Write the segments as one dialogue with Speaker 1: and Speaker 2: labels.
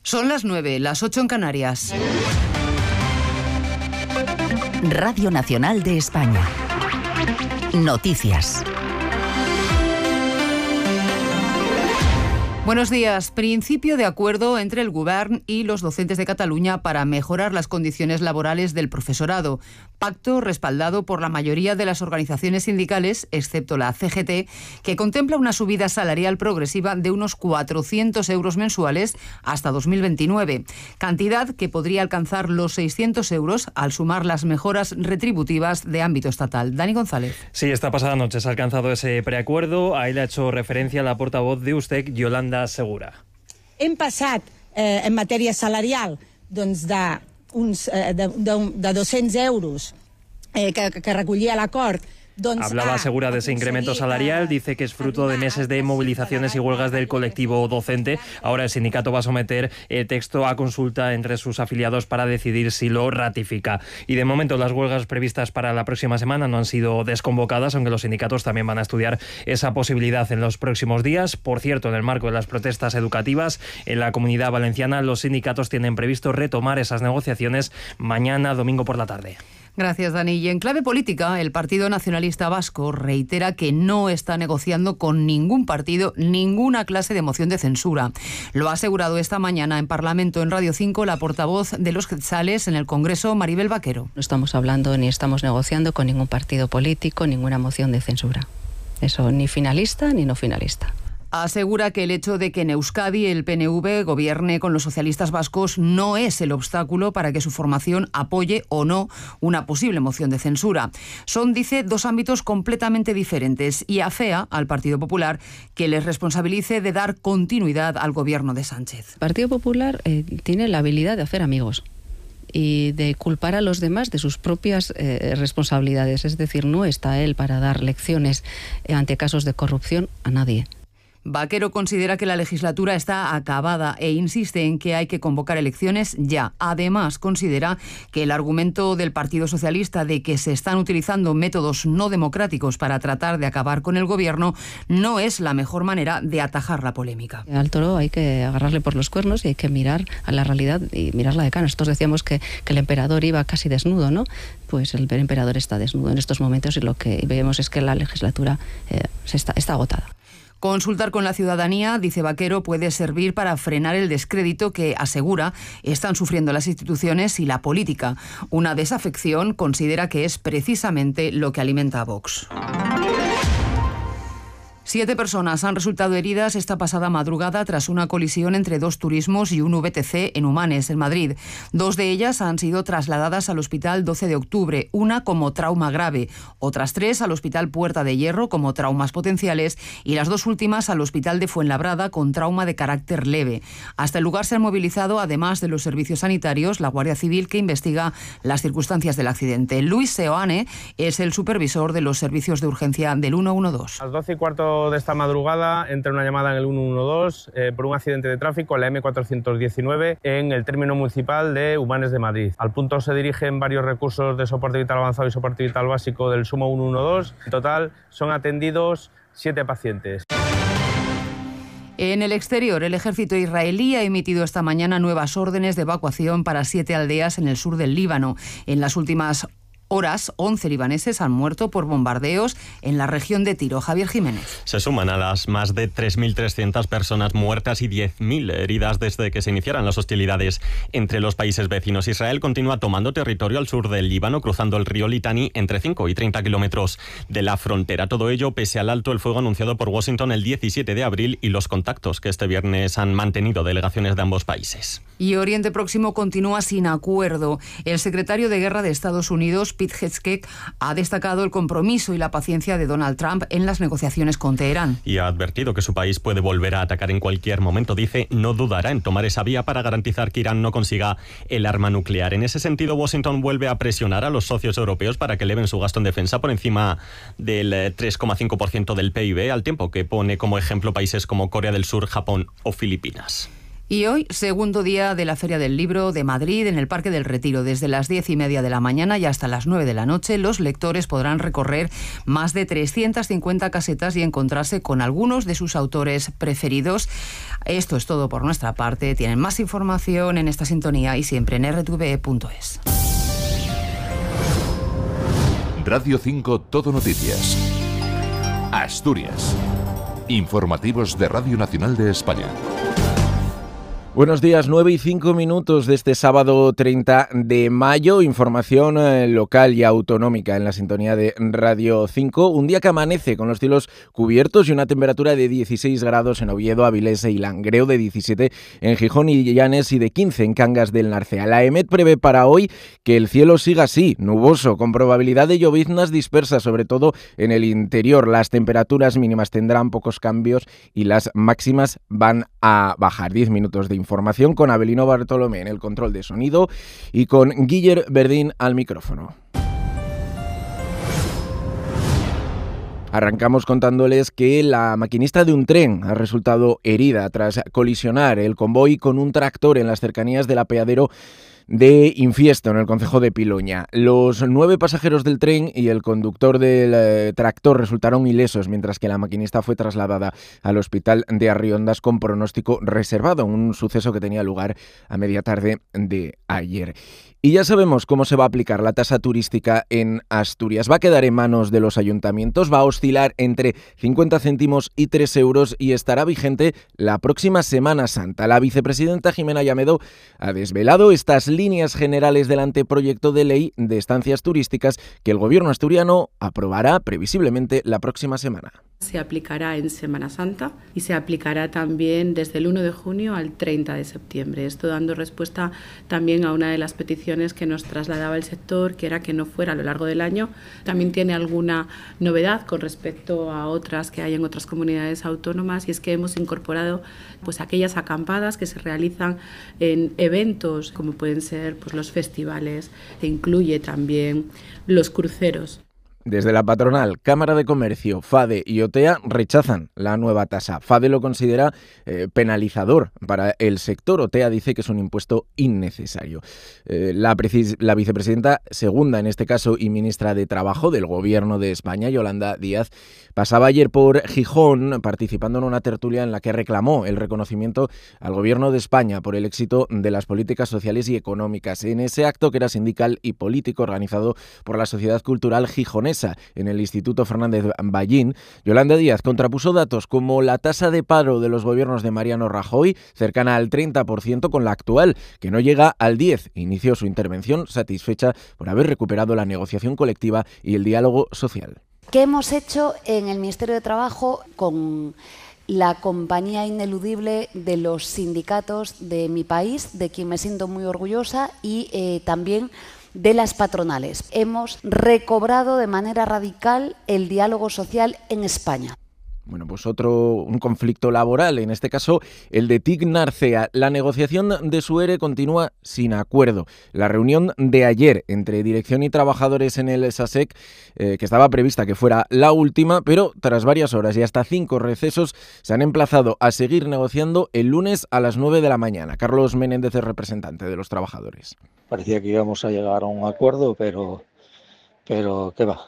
Speaker 1: Son las 9, las 8 en Canarias.
Speaker 2: Radio Nacional de España. Noticias.
Speaker 1: Buenos días. Principio de acuerdo entre el Govern y los docentes de Cataluña para mejorar las condiciones laborales del profesorado. Pacto respaldado por la mayoría de las organizaciones sindicales, excepto la CGT, que contempla una subida salarial progresiva de unos 400 euros mensuales hasta 2029, cantidad que podría alcanzar los 600 euros al sumar las mejoras retributivas de ámbito estatal. Dani González.
Speaker 3: Sí, esta pasada noche se ha alcanzado ese preacuerdo. Ahí le ha hecho referencia la portavoz de USTEC, Yolanda Segura.
Speaker 4: Hem passat en matèria salarial doncs de 200 euros que recollia l'acord.
Speaker 3: Hablaba Segura de ese incremento salarial, dice que es fruto de meses de movilizaciones y huelgas del colectivo docente. Ahora el sindicato va a someter el texto a consulta entre sus afiliados para decidir si lo ratifica. Y de momento las huelgas previstas para la próxima semana no han sido desconvocadas, aunque los sindicatos también van a estudiar esa posibilidad en los próximos días. Por cierto, en el marco de las protestas educativas en la Comunidad Valenciana, los sindicatos tienen previsto retomar esas negociaciones mañana, domingo por la tarde.
Speaker 1: Gracias, Dani. Y en clave política, el Partido Nacionalista Vasco reitera que no está negociando con ningún partido ninguna clase de moción de censura. Lo ha asegurado esta mañana en Parlamento, en Radio 5, la portavoz de los Quetzales en el Congreso, Maribel Vaquero.
Speaker 5: No estamos hablando ni estamos negociando con ningún partido político ninguna moción de censura. Eso ni finalista ni no finalista.
Speaker 1: Asegura que el hecho de que en Euskadi el PNV gobierne con los socialistas vascos no es el obstáculo para que su formación apoye o no una posible moción de censura. Son, dice, dos ámbitos completamente diferentes y afea al Partido Popular que les responsabilice de dar continuidad al gobierno de Sánchez.
Speaker 5: El Partido Popular tiene la habilidad de hacer amigos y de culpar a los demás de sus propias responsabilidades. Es decir, no está él para dar lecciones ante casos de corrupción a nadie.
Speaker 1: Vaquero considera que la legislatura está acabada e insiste en que hay que convocar elecciones ya. Además, considera que el argumento del Partido Socialista de que se están utilizando métodos no democráticos para tratar de acabar con el gobierno no es la mejor manera de atajar la polémica.
Speaker 5: Al toro hay que agarrarle por los cuernos y hay que mirar a la realidad y mirarla de cara. Nosotros decíamos que el emperador iba casi desnudo, ¿no? Pues el emperador está desnudo en estos momentos y lo que vemos es que la legislatura está agotada.
Speaker 1: Consultar con la ciudadanía, dice Vaquero, puede servir para frenar el descrédito que, asegura, están sufriendo las instituciones y la política. Una desafección considera que es precisamente lo que alimenta a Vox. 7 personas han resultado heridas esta pasada madrugada tras una colisión entre dos turismos y un VTC en Humanes, en Madrid. 2 de ellas han sido trasladadas al Hospital 12 de Octubre, una como trauma grave, otras 3 al Hospital Puerta de Hierro como traumas potenciales y las 2 últimas al Hospital de Fuenlabrada con trauma de carácter leve. Hasta el lugar se han movilizado, además de los servicios sanitarios, la Guardia Civil que investiga las circunstancias del accidente. Luis Seoane es el supervisor de los servicios de urgencia del 112.
Speaker 6: A las 12:15 de esta madrugada entra una llamada en el 112 por un accidente de tráfico en la M419 en el término municipal de Humanes de Madrid. Al punto se dirigen varios recursos de soporte vital avanzado y soporte vital básico del sumo 112. En total son atendidos 7 pacientes.
Speaker 1: En el exterior, el ejército israelí ha emitido esta mañana nuevas órdenes de evacuación para 7 aldeas en el sur del Líbano. En las últimas horas, 11 libaneses han muerto por bombardeos en la región de Tiro. Javier Jiménez.
Speaker 7: Se suman a las más de 3.300 personas muertas y 10.000 heridas desde que se iniciaran las hostilidades entre los países vecinos. Israel continúa tomando territorio al sur del Líbano, cruzando el río Litani entre 5 y 30 kilómetros de la frontera. Todo ello pese al alto el fuego anunciado por Washington el 17 de abril y los contactos que este viernes han mantenido delegaciones de ambos países.
Speaker 1: Y Oriente Próximo continúa sin acuerdo. El secretario de Guerra de Estados Unidos, Pete Hegseth, ha destacado el compromiso y la paciencia de Donald Trump en las negociaciones con Teherán.
Speaker 7: Y ha advertido que su país puede volver a atacar en cualquier momento. Dice, no dudará en tomar esa vía para garantizar que Irán no consiga el arma nuclear. En ese sentido, Washington vuelve a presionar a los socios europeos para que eleven su gasto en defensa por encima del 3,5% del PIB, al tiempo que pone como ejemplo países como Corea del Sur, Japón o Filipinas.
Speaker 1: Y hoy, segundo día de la Feria del Libro de Madrid en el Parque del Retiro. Desde las 10:30 de la mañana y hasta las 9 de la noche, los lectores podrán recorrer más de 350 casetas y encontrarse con algunos de sus autores preferidos. Esto es todo por nuestra parte. Tienen más información en esta sintonía y siempre en rtve.es.
Speaker 8: Radio 5 Todo Noticias. Asturias. Informativos de Radio Nacional de España.
Speaker 9: Buenos días, 9:05 de este sábado 30 de mayo. Información local y autonómica en la sintonía de Radio 5. Un día que amanece con los cielos cubiertos y una temperatura de 16 grados en Oviedo, Avilés y Langreo, de 17 en Gijón y Llanes y de 15 en Cangas del Narcea. La EMET prevé para hoy que el cielo siga así, nuboso, con probabilidad de lloviznas dispersas, sobre todo en el interior. Las temperaturas mínimas tendrán pocos cambios y las máximas van a bajar. 10 minutos de información con Abelino Bartolomé en el control de sonido y con Guiller Verdín al micrófono. Arrancamos contándoles que la maquinista de un tren ha resultado herida tras colisionar el convoy con un tractor en las cercanías del apeadero de Infiesto, en el concejo de Piloña. Los 9 pasajeros del tren y el conductor del tractor resultaron ilesos, mientras que la maquinista fue trasladada al hospital de Arriondas con pronóstico reservado, un suceso que tenía lugar a media tarde de ayer. Y ya sabemos cómo se va a aplicar la tasa turística en Asturias. Va a quedar en manos de los ayuntamientos, va a oscilar entre 50 céntimos y 3 euros y estará vigente la próxima Semana Santa. La vicepresidenta Jimena Llamedo ha desvelado estas líneas generales del anteproyecto de ley de estancias turísticas que el gobierno asturiano aprobará previsiblemente la próxima semana.
Speaker 10: Se aplicará en Semana Santa y se aplicará también desde el 1 de junio al 30 de septiembre. Esto dando respuesta también a una de las peticiones que nos trasladaba el sector, que era que no fuera a lo largo del año. También tiene alguna novedad con respecto a otras que hay en otras comunidades autónomas, y es que hemos incorporado pues aquellas acampadas que se realizan en eventos como pueden ser pues los festivales. Se incluye también los cruceros.
Speaker 9: Desde la patronal, Cámara de Comercio, FADE y OTEA rechazan la nueva tasa. FADE lo considera penalizador para el sector. OTEA dice que es un impuesto innecesario. La vicepresidenta segunda, en este caso, y ministra de Trabajo del Gobierno de España, Yolanda Díaz, pasaba ayer por Gijón participando en una tertulia en la que reclamó el reconocimiento al Gobierno de España por el éxito de las políticas sociales y económicas. En ese acto, que era sindical y político, organizado por la Sociedad Cultural Gijonesa en el Instituto Fernández Ballín, Yolanda Díaz contrapuso datos como la tasa de paro de los gobiernos de Mariano Rajoy, cercana al 30%, con la actual, que no llega al 10%. Inició su intervención satisfecha por haber recuperado la negociación colectiva y el diálogo social.
Speaker 11: ¿Qué hemos hecho en el Ministerio de Trabajo con la compañía ineludible de los sindicatos de mi país, de quien me siento muy orgullosa, y también de las patronales? Hemos recobrado de manera radical el diálogo social en España.
Speaker 9: Bueno, pues un conflicto laboral, en este caso el de TIC Narcea. La negociación de su ERE continúa sin acuerdo. La reunión de ayer entre dirección y trabajadores en el SASEC, que estaba prevista que fuera la última, pero tras varias horas y hasta 5 recesos, se han emplazado a seguir negociando el lunes a las 9 de la mañana. Carlos Menéndez es representante de los trabajadores.
Speaker 12: Parecía que íbamos a llegar a un acuerdo, pero ¿qué va?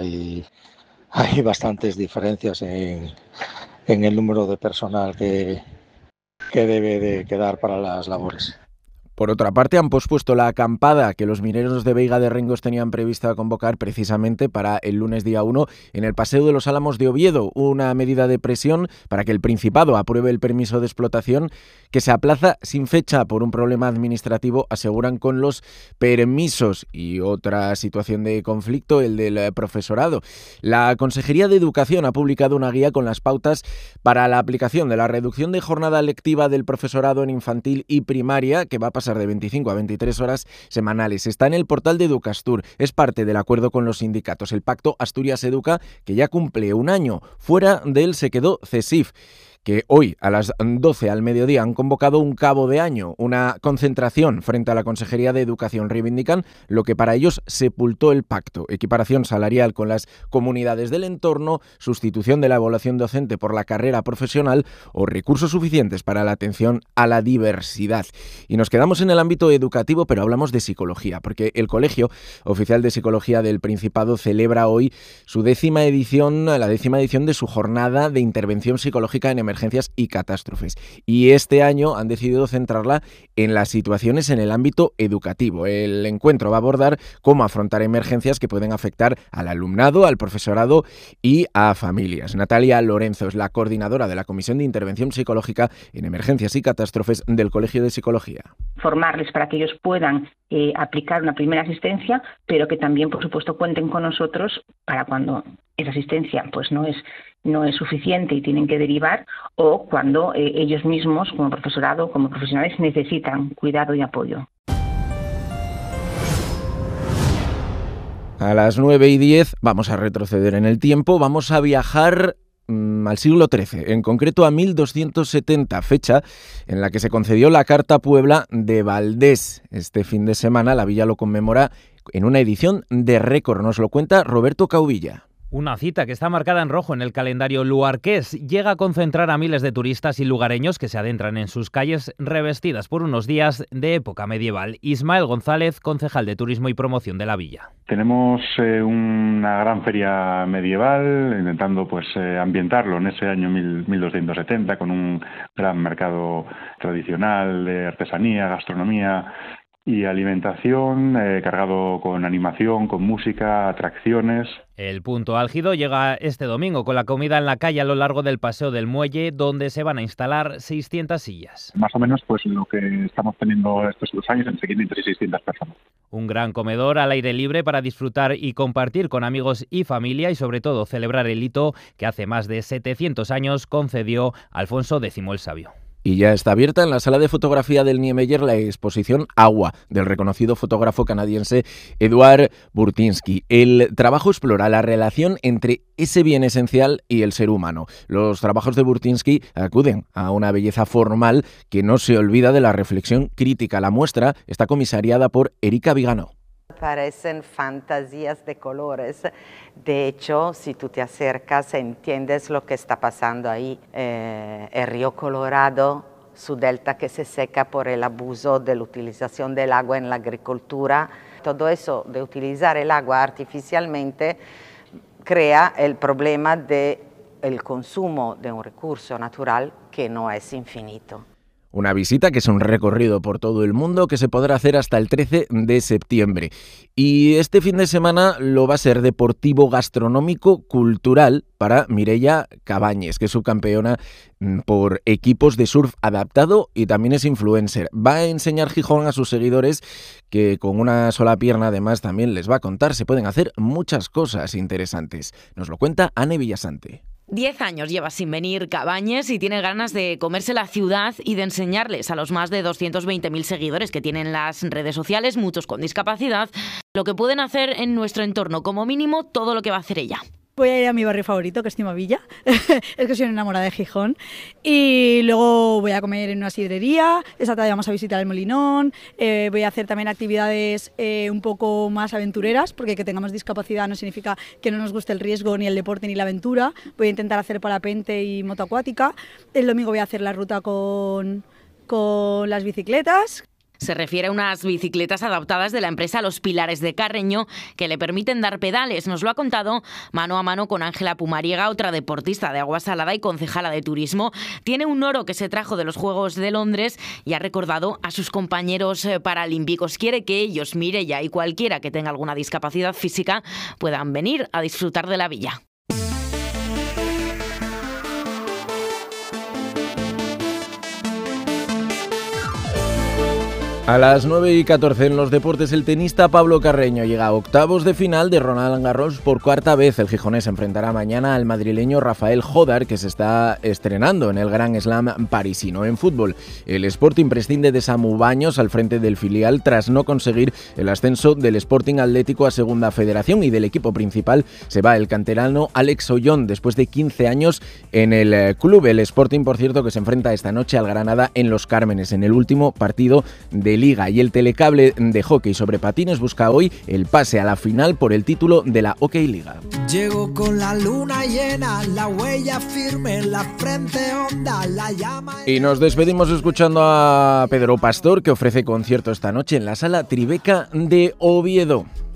Speaker 12: Hay bastantes diferencias en el número de personal que debe de quedar para las labores.
Speaker 9: Por otra parte, han pospuesto la acampada que los mineros de Veiga de Rengos tenían prevista convocar precisamente para el lunes día 1 en el Paseo de los Álamos de Oviedo, una medida de presión para que el Principado apruebe el permiso de explotación, que se aplaza sin fecha por un problema administrativo, aseguran, con los permisos. Y otra situación de conflicto, el del profesorado. La Consejería de Educación ha publicado una guía con las pautas para la aplicación de la reducción de jornada lectiva del profesorado en infantil y primaria, que va a pasar de 25 a 23 horas semanales. Está en el portal de Educastur. Es parte del acuerdo con los sindicatos. El pacto Asturias Educa, que ya cumple un año. Fuera de él se quedó CESIF, que hoy a las 12 al mediodía han convocado un cabo de año, una concentración frente a la Consejería de Educación. Reivindican lo que para ellos sepultó el pacto: equiparación salarial con las comunidades del entorno, sustitución de la evaluación docente por la carrera profesional o recursos suficientes para la atención a la diversidad. Y nos quedamos en el ámbito educativo, pero hablamos de psicología, porque el Colegio Oficial de Psicología del Principado celebra hoy la 10ª edición de su jornada de intervención psicológica en emergencias y catástrofes. Y este año han decidido centrarla en las situaciones en el ámbito educativo. El encuentro va a abordar cómo afrontar emergencias que pueden afectar al alumnado, al profesorado y a familias. Natalia Lorenzo es la coordinadora de la Comisión de Intervención Psicológica en Emergencias y Catástrofes del Colegio de Psicología.
Speaker 13: Formarles para que ellos puedan aplicar una primera asistencia, pero que también, por supuesto, cuenten con nosotros para cuando esa asistencia pues no es suficiente y tienen que derivar, o cuando ellos mismos, como profesorado, como profesionales, necesitan cuidado y apoyo.
Speaker 9: A las 9:10 vamos a retroceder en el tiempo, vamos a viajar al siglo XIII, en concreto a 1270, fecha en la que se concedió la Carta Puebla de Valdés. Este fin de semana la villa lo conmemora en una edición de récord, nos lo cuenta Roberto Cauvilla.
Speaker 14: Una cita que está marcada en rojo en el calendario luarqués llega a concentrar a miles de turistas y lugareños que se adentran en sus calles revestidas por unos días de época medieval. Ismael González, concejal de Turismo y Promoción de la villa.
Speaker 15: Tenemos una gran feria medieval, intentando ambientarlo en ese año 1270 con un gran mercado tradicional de artesanía, gastronomía y alimentación, cargado con animación, con música, atracciones.
Speaker 14: El punto álgido llega este domingo con la comida en la calle a lo largo del Paseo del Muelle, donde se van a instalar 600 sillas.
Speaker 15: Más o menos lo que estamos teniendo estos 2 años, entre 500 y 600 personas.
Speaker 14: Un gran comedor al aire libre para disfrutar y compartir con amigos y familia, y sobre todo celebrar el hito que hace más de 700 años concedió Alfonso X el Sabio.
Speaker 9: Y ya está abierta en la sala de fotografía del Niemeyer la exposición Agua, del reconocido fotógrafo canadiense Edward Burtynsky. El trabajo explora la relación entre ese bien esencial y el ser humano. Los trabajos de Burtynsky acuden a una belleza formal que no se olvida de la reflexión crítica. La muestra está comisariada por Erika Vigano.
Speaker 16: Parecen fantasías de colores. De hecho, si tú te acercas, entiendes lo que está pasando ahí. El río Colorado, su delta que se seca por el abuso de la utilización del agua en la agricultura. Todo eso de utilizar el agua artificialmente crea el problema del consumo de un recurso natural que no es infinito.
Speaker 9: Una visita que es un recorrido por todo el mundo que se podrá hacer hasta el 13 de septiembre. Y este fin de semana lo va a ser deportivo, gastronómico, cultural para Mireia Cabañes, que es subcampeona por equipos de surf adaptado y también es influencer. Va a enseñar Gijón a sus seguidores que con una sola pierna además también les va a contar. Se pueden hacer muchas cosas interesantes. Nos lo cuenta Anne Villasante.
Speaker 17: 10 años lleva sin venir Cabañes y tiene ganas de comerse la ciudad y de enseñarles a los más de 220.000 seguidores que tienen las redes sociales, muchos con discapacidad, lo que pueden hacer en nuestro entorno, como mínimo todo lo que va a hacer ella.
Speaker 18: Voy a ir a mi barrio favorito, que es Timavilla, es que soy enamorada de Gijón, y luego voy a comer en una sidrería, esa tarde vamos a visitar el Molinón, voy a hacer también actividades un poco más aventureras, porque que tengamos discapacidad no significa que no nos guste el riesgo, ni el deporte, ni la aventura. Voy a intentar hacer parapente y moto acuática. El domingo voy a hacer la ruta con las bicicletas.
Speaker 17: Se refiere a unas bicicletas adaptadas de la empresa Los Pilares de Carreño que le permiten dar pedales. Nos lo ha contado mano a mano con Ángela Pumariega, otra deportista de agua salada y concejala de turismo. Tiene un oro que se trajo de los Juegos de Londres y ha recordado a sus compañeros paralímpicos. Quiere que ellos, Mireia y cualquiera que tenga alguna discapacidad física, puedan venir a disfrutar de la villa.
Speaker 9: A las 9:14 en los deportes, el tenista Pablo Carreño llega a octavos de final de Roland Garros por cuarta vez. El gijonés enfrentará mañana al madrileño Rafael Jodar, que se está estrenando en el Grand Slam parisino. En fútbol, el Sporting prescinde de Samu Baños al frente del filial tras no conseguir el ascenso del Sporting Atlético a Segunda Federación, y del equipo principal se va el canterano Alex Ollón después de 15 años en el club. El Sporting, por cierto, que se enfrenta esta noche al Granada en Los Cármenes en el último partido de Liga. Y el Telecable de hockey sobre patines busca hoy el pase a la final por el título de la Hockey Liga.
Speaker 19: Llego con la luna llena, la huella firme, la frente honda, la llama...
Speaker 9: Y nos despedimos escuchando a Pedro Pastor, que ofrece concierto esta noche en la Sala Tribeca de Oviedo.